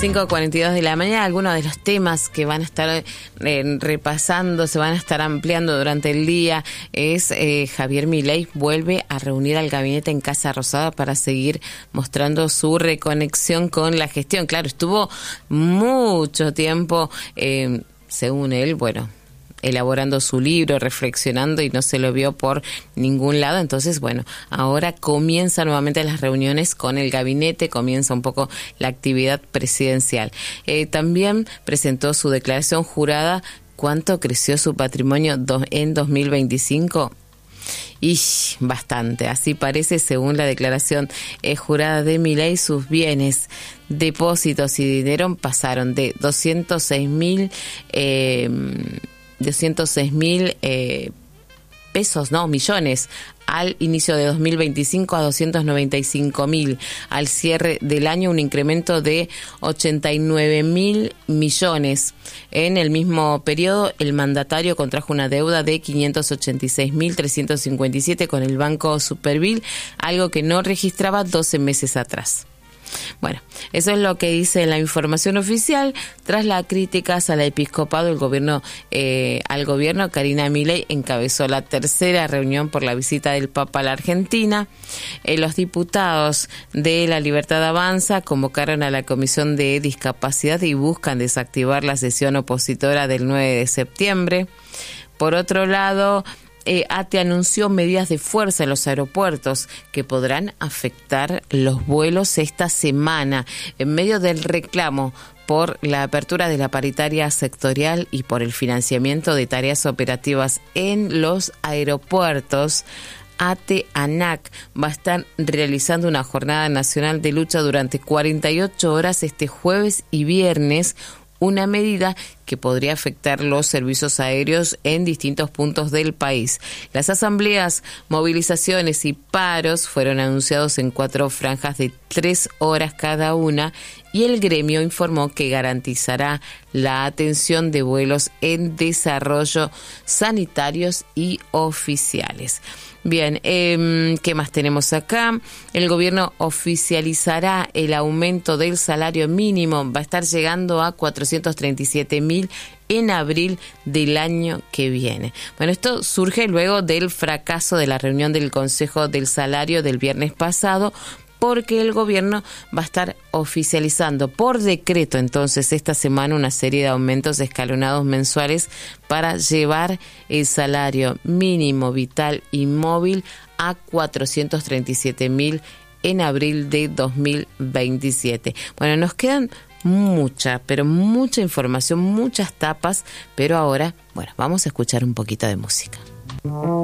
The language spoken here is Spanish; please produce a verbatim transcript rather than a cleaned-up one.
cinco cuarenta y dos de la mañana, algunos de los temas que van a estar eh, repasando, se van a estar ampliando durante el día, es eh, Javier Milei vuelve a reunir al gabinete en Casa Rosada para seguir mostrando su reconexión con la gestión. Claro, estuvo mucho tiempo, eh, según él, bueno, elaborando su libro, reflexionando y no se lo vio por ningún lado. Entonces, bueno, ahora comienza nuevamente las reuniones con el gabinete, comienza un poco la actividad presidencial. Eh, también presentó su declaración jurada. ¿Cuánto creció su patrimonio do- en dos mil veinticinco? Y bastante, así parece, según la declaración eh, jurada de Milei, sus bienes, depósitos y dinero pasaron de doscientos seis mil eh, doscientos seis mil eh, pesos, no, millones, al inicio de dos mil veinticinco a doscientos noventa y cinco mil. Al cierre del año, un incremento de ochenta y nueve mil millones. En el mismo periodo, el mandatario contrajo una deuda de quinientos ochenta y seis mil trescientos cincuenta y siete con el Banco Superville, algo que no registraba doce meses atrás. Bueno, eso es lo que dice la información oficial. Tras las críticas al episcopado, el gobierno, eh, al gobierno, Karina Milei encabezó la tercera reunión por la visita del Papa a la Argentina. Eh, los diputados de La Libertad Avanza convocaron a la Comisión de Discapacidad y buscan desactivar la sesión opositora del nueve de septiembre. Por otro lado, Eh, ATE anunció medidas de fuerza en los aeropuertos que podrán afectar los vuelos esta semana en medio del reclamo por la apertura de la paritaria sectorial y por el financiamiento de tareas operativas en los aeropuertos. ATE ANAC va a estar realizando una jornada nacional de lucha durante cuarenta y ocho horas este jueves y viernes, una medida que podría afectar los servicios aéreos en distintos puntos del país. Las asambleas, movilizaciones y paros fueron anunciados en cuatro franjas de tres horas cada una y el gremio informó que garantizará la atención de vuelos en desarrollo sanitarios y oficiales. Bien, eh, ¿qué más tenemos acá? El gobierno oficializará el aumento del salario mínimo, va a estar llegando a cuatrocientos treinta y siete mil en abril del año que viene. Bueno, esto surge luego del fracaso de la reunión del Consejo del Salario del viernes pasado, porque el gobierno va a estar oficializando por decreto entonces esta semana una serie de aumentos escalonados mensuales para llevar el salario mínimo vital y móvil a cuatrocientos treinta y siete mil en abril de dos mil veintisiete. Bueno, nos quedan mucha, pero mucha información, muchas tapas, pero ahora, bueno, vamos a escuchar un poquito de música.